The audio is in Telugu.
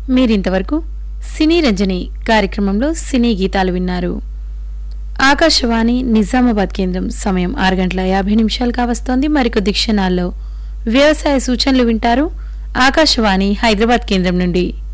మీరింతవరకు సినీ రంజని కార్యక్రమంలో సినీ గీతాలు విన్నారు. ఆకాశవాణి నిజామాబాద్ కేంద్రం సమయం 6:50 కావస్తోంది. మరికొద్ది క్షణాల్లో వ్యవసాయ సూచనలు వింటారు ఆకాశవాణి హైదరాబాద్ కేంద్రం నుండి.